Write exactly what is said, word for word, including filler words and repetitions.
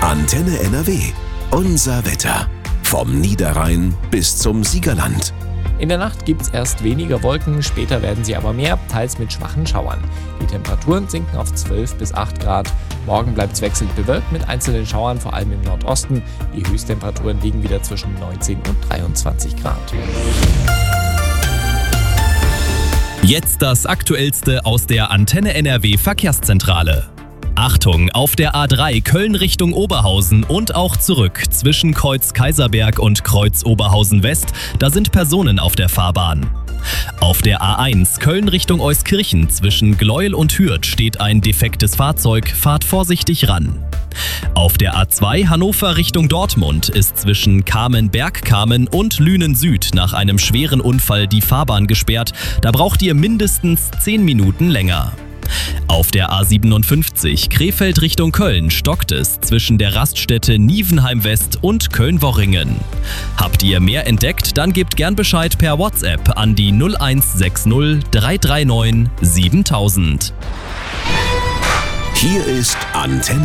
Antenne N R W. Unser Wetter. Vom Niederrhein bis zum Siegerland. In der Nacht gibt es erst weniger Wolken, später werden sie aber mehr, teils mit schwachen Schauern. Die Temperaturen sinken auf zwölf bis acht Grad. Morgen bleibt es wechselnd bewölkt mit einzelnen Schauern, vor allem im Nordosten. Die Höchsttemperaturen liegen wieder zwischen neunzehn und dreiundzwanzig Grad. Jetzt das Aktuellste aus der Antenne N R W Verkehrszentrale. Achtung, auf der A drei Köln Richtung Oberhausen und auch zurück zwischen Kreuz Kaiserberg und Kreuz Oberhausen West, da sind Personen auf der Fahrbahn. Auf der A eins Köln Richtung Euskirchen zwischen Gleuel und Hürth steht ein defektes Fahrzeug, fahrt vorsichtig ran. Auf der A zwei Hannover Richtung Dortmund ist zwischen Kamen-Bergkamen und Lünen Süd nach einem schweren Unfall die Fahrbahn gesperrt, da braucht ihr mindestens zehn Minuten länger. Auf der A siebenundfünfzig Krefeld Richtung Köln stockt es zwischen der Raststätte Nievenheim West und Köln-Worringen. Habt ihr mehr entdeckt, dann gebt gern Bescheid per WhatsApp an die null eins sechs null drei drei neun siebentausend. Hier ist Antenne